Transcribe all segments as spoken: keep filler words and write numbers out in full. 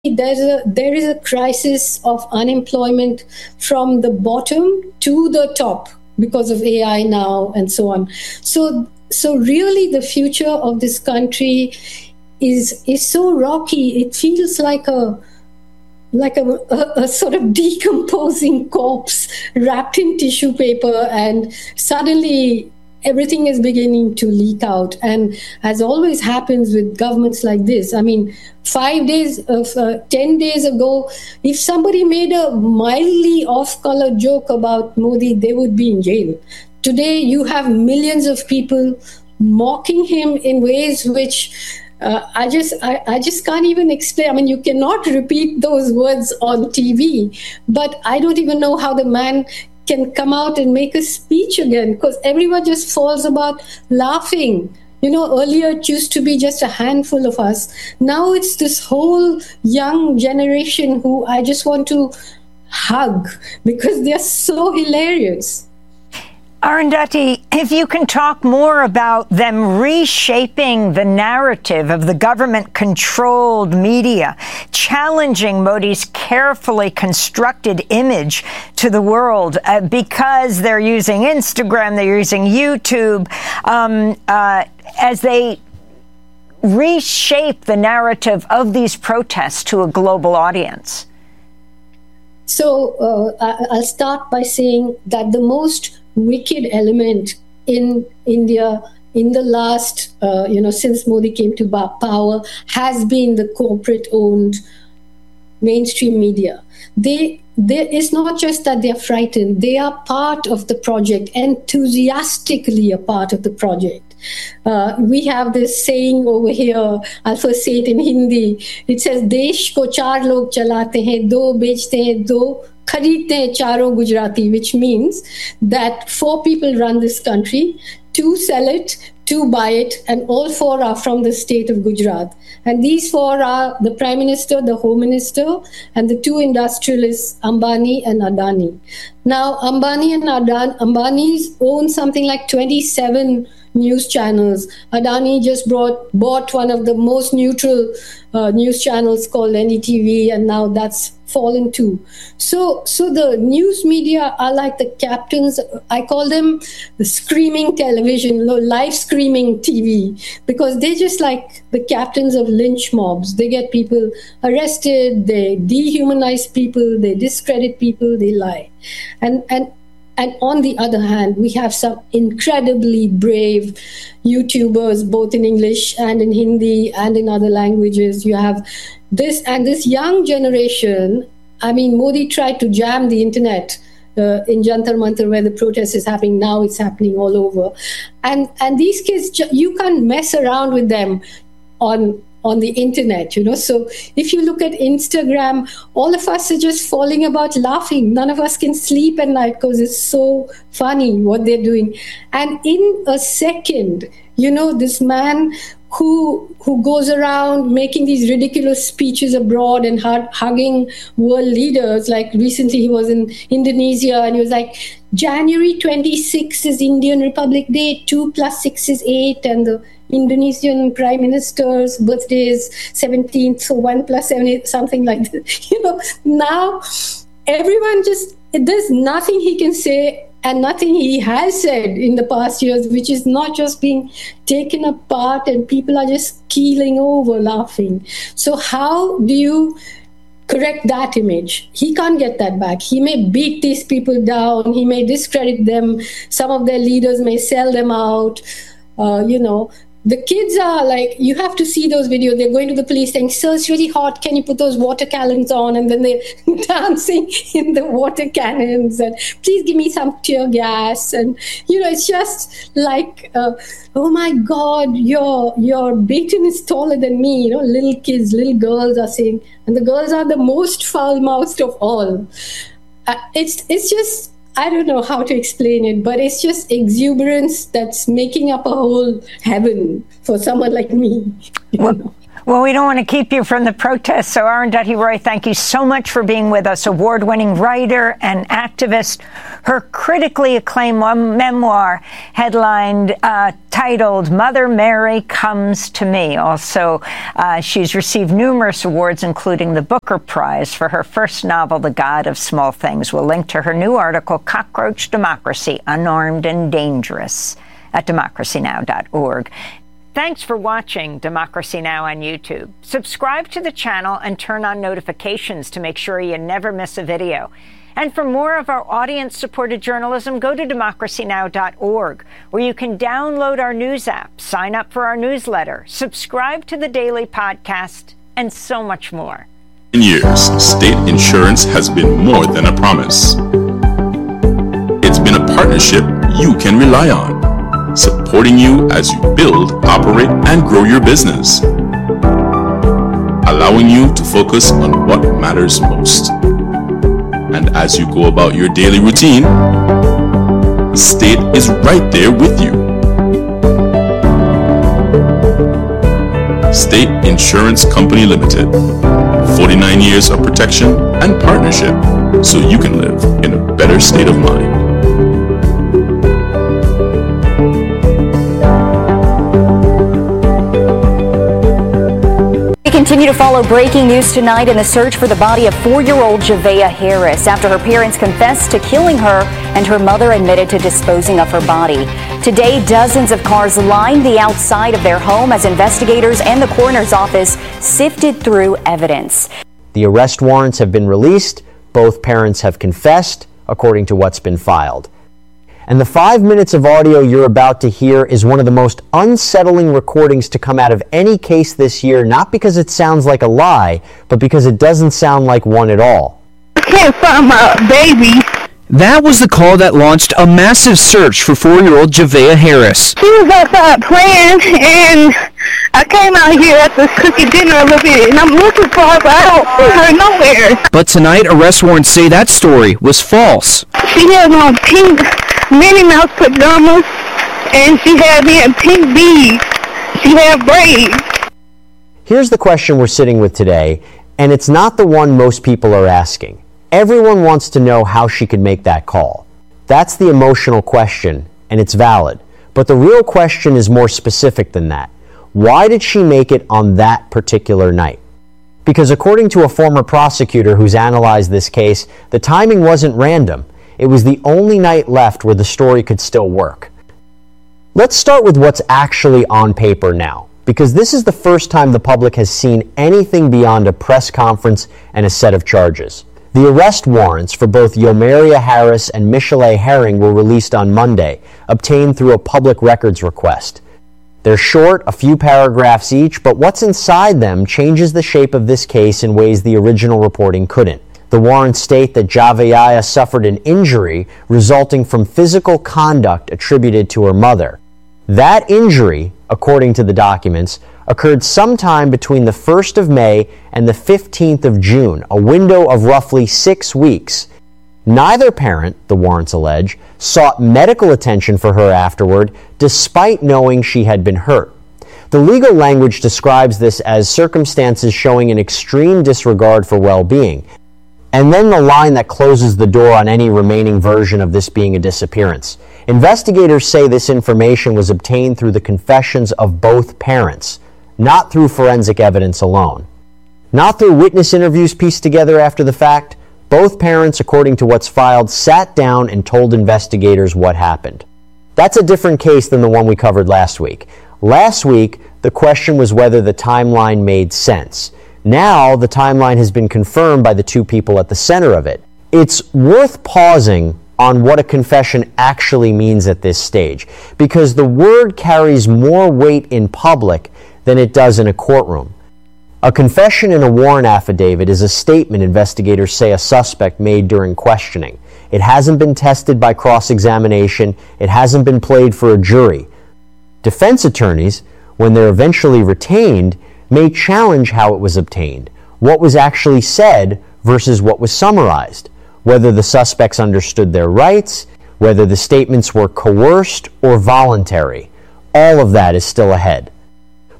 there's a there is a crisis of unemployment from the bottom to the top because of A I now and so on. So so really the future of this country is is so rocky. It feels like a like a, a, a sort of decomposing corpse wrapped in tissue paper, and suddenly everything is beginning to leak out. And as always happens with governments like this, I mean, five days of uh, ten days ago, if somebody made a mildly off-color joke about Modi, they would be in jail. Today, you have millions of people mocking him in ways which uh, I just I, I just can't even explain. I mean, you cannot repeat those words on T V, but I don't even know how the man can come out and make a speech again, because everyone just falls about laughing. You know, earlier it used to be just a handful of us. Now it's this whole young generation who I just want to hug because they're so hilarious. Arundhati, if you can talk more about them reshaping the narrative of the government-controlled media, challenging Modi's carefully constructed image to the world uh, because they're using Instagram, they're using YouTube, um, uh, as they reshape the narrative of these protests to a global audience. So uh, I'll start by saying that the most wicked element in India in the last, uh, you know, since Modi came to power has been the corporate-owned mainstream media. They, they, it's not just that they're frightened, they are part of the project, enthusiastically a part of the project. Uh, we have this saying over here, I'll first say it in Hindi. It says, Desh ko char log chalate hain, do bechte hain, do khareedte hain charo Gujarati, which means that four people run this country, two sell it, two buy it, and all four are from the state of Gujarat. And these four are the Prime Minister, the Home Minister, and the two industrialists, Ambani and Adani. Now, Ambani and Adan, Ambani own something like twenty-seven news channels. Adani just brought, bought one of the most neutral uh, news channels called N D T V, and now that's fallen too. So, so the news media are like the captains. I call them the screaming television, live screaming T V, because they're just like the captains of lynch mobs. They get people arrested, they dehumanize people, they discredit people, they lie. And, and And on the other hand, we have some incredibly brave YouTubers, both in English and in Hindi and in other languages. You have this, and this young generation. I mean, Modi tried to jam the internet uh, in Jantar Mantar, where the protest is happening. Now it's happening all over. And, and these kids, you can't mess around with them on on the internet, you know. So if you look at Instagram, all of us are just falling about laughing. None of us can sleep at night because it's so funny what they're doing. And in a second, you know, this man who who goes around making these ridiculous speeches abroad and hug, hugging world leaders, like recently he was in Indonesia and he was like, January twenty-sixth is Indian Republic Day, two plus six is eight, and the Indonesian Prime Minister's birthday is seventeenth, so one plus seven is something like that. You know, now everyone just, there's nothing he can say and nothing he has said in the past years, which is not just being taken apart, and people are just keeling over laughing. So how do you correct that image? He can't get that back. He may beat these people down, he may discredit them, some of their leaders may sell them out, uh, you know. The kids are like, you have to see those videos. They're going to the police saying, sir, it's really hot. Can you put those water cannons on? And then they're dancing in the water cannons. And please give me some tear gas. And, you know, it's just like, uh, oh, my God, your, your baton is taller than me. You know, little kids, little girls are saying, and the girls are the most foul-mouthed of all. Uh, it's it's just, I don't know how to explain it, but it's just exuberance that's making up a whole heaven for someone like me. Well, Well, we don't want to keep you from the protests, so Arundhati Roy, thank you so much for being with us. Award-winning writer and activist. Her critically acclaimed memoir, headlined, uh, titled Mother Mary Comes to Me. Also, uh, she's received numerous awards, including the Booker Prize for her first novel, The God of Small Things. We'll link to her new article, Cockroach Democracy, Unarmed and Dangerous, at democracy now dot org. Thanks for watching Democracy Now! On YouTube. Subscribe to the channel and turn on notifications to make sure you never miss a video. And for more of our audience-supported journalism, go to democracy now dot org, where you can download our news app, sign up for our newsletter, subscribe to the daily podcast, and so much more. In years, state insurance has been more than a promise. It's been a partnership you can rely on, supporting you as you build, operate, and grow your business, allowing you to focus on what matters most. And as you go about your daily routine, State is right there with you. State Insurance Company Limited. forty-nine years of protection and partnership so you can live in a better state of mind. We continue to follow breaking news tonight in the search for the body of four-year-old Javea Harris after her parents confessed to killing her and her mother admitted to disposing of her body. Today, dozens of cars lined the outside of their home as investigators and the coroner's office sifted through evidence. The arrest warrants have been released. Both parents have confessed, according to what's been filed. And the five minutes of audio you're about to hear is one of the most unsettling recordings to come out of any case this year, not because it sounds like a lie, but because it doesn't sound like one at all. I can't find my baby. That was the call that launched a massive search for four-year-old Javea Harris. She was outside playing, and I came out here after cooking dinner a little bit, and I'm looking for her, but I don't see her nowhere. But tonight, arrest warrants say that story was false. She had on pink Minnie Mouse pajamas, and she had me in pink beads. She had braids. Here's the question we're sitting with today, and it's not the one most people are asking. Everyone wants to know how she could make that call. That's the emotional question, and it's valid. But the real question is more specific than that. Why did she make it on that particular night? Because according to a former prosecutor who's analyzed this case, the timing wasn't random. It was the only night left where the story could still work. Let's start with what's actually on paper now, because this is the first time the public has seen anything beyond a press conference and a set of charges. The arrest warrants for both Yomeria Harris and Michelet Herring were released on Monday, obtained through a public records request. They're short, a few paragraphs each, but what's inside them changes the shape of this case in ways the original reporting couldn't. The warrants state that Javea suffered an injury resulting from physical conduct attributed to her mother. That injury, according to the documents, occurred sometime between the first of May and the fifteenth of June, a window of roughly six weeks. Neither parent, the warrants allege, sought medical attention for her afterward, despite knowing she had been hurt. The legal language describes this as circumstances showing an extreme disregard for well-being. And then the line that closes the door on any remaining version of this being a disappearance. Investigators say this information was obtained through the confessions of both parents, not through forensic evidence alone. Not through witness interviews pieced together after the fact. Both parents, according to what's filed, sat down and told investigators what happened. That's a different case than the one we covered last week. Last week, the question was whether the timeline made sense. Now, the timeline has been confirmed by the two people at the center of it. It's worth pausing on what a confession actually means at this stage, because the word carries more weight in public than it does in a courtroom. A confession in a warrant affidavit is a statement investigators say a suspect made during questioning. It hasn't been tested by cross-examination. It hasn't been played for a jury. Defense attorneys, when they're eventually retained, may challenge how it was obtained, what was actually said versus what was summarized, whether the suspects understood their rights, whether the statements were coerced or voluntary. All of that is still ahead.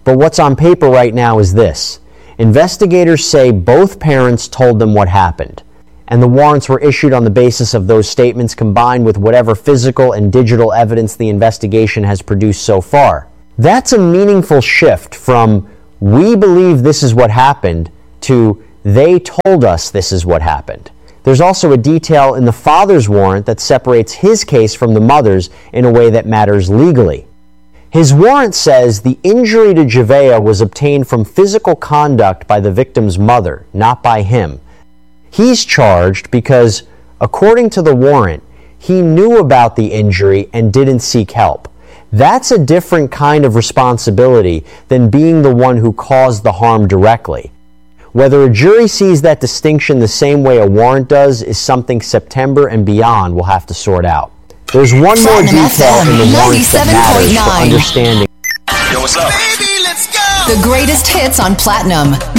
But what's on paper right now is this. Investigators say both parents told them what happened, and the warrants were issued on the basis of those statements combined with whatever physical and digital evidence the investigation has produced so far. That's a meaningful shift from "we believe this is what happened" to "they told us this is what happened." There's also a detail in the father's warrant that separates his case from the mother's in a way that matters legally. His warrant says the injury to Javea was obtained from physical conduct by the victim's mother, not by him. He's charged because, according to the warrant, he knew about the injury and didn't seek help. That's a different kind of responsibility than being the one who caused the harm directly. Whether a jury sees that distinction the same way a warrant does is something September and beyond will have to sort out. There's one more detail in the warrant that matters for understanding. Yo, what's up? Baby, let's go! The greatest hits on Platinum.